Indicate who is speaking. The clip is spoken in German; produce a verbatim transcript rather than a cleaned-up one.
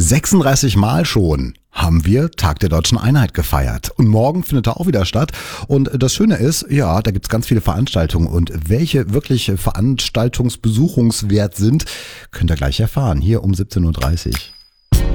Speaker 1: sechsunddreißig Mal schon haben wir Tag der Deutschen Einheit gefeiert. Und morgen findet er auch wieder statt. Und das Schöne ist, ja, da gibt's ganz viele Veranstaltungen. Und welche wirklich veranstaltungsbesuchungswert sind, könnt ihr gleich erfahren. Hier um siebzehn Uhr dreißig.